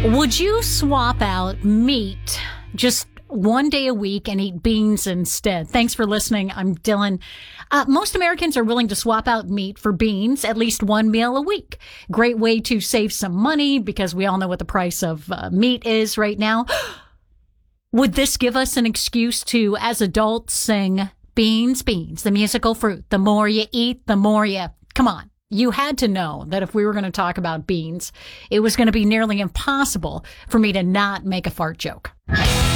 Would you swap out meat just one day a week and eat beans instead? Thanks for listening. I'm Dylan. Most Americans are willing to swap out meat for beans at least one meal a week. Great way to save some money because we all know what the price of meat is right now. Would this give us an excuse to, as adults, sing beans, beans, the musical fruit? The more you eat, the more you... Come on. You had to know that if we were going to talk about beans, it was going to be nearly impossible for me to not make a fart joke.